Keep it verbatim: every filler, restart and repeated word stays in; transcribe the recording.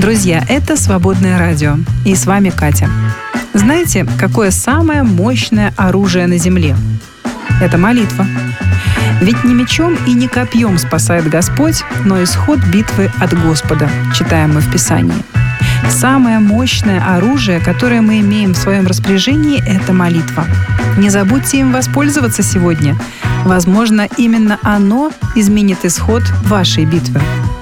Друзья, это «Свободное радио». И с вами Катя. Знаете, какое самое мощное оружие на земле? Это молитва. Ведь не мечом и не копьем спасает Господь, но исход битвы от Господа, читаем мы в Писании. Самое мощное оружие, которое мы имеем в своем распоряжении, это молитва. Не забудьте им воспользоваться сегодня. Возможно, именно оно изменит исход вашей битвы.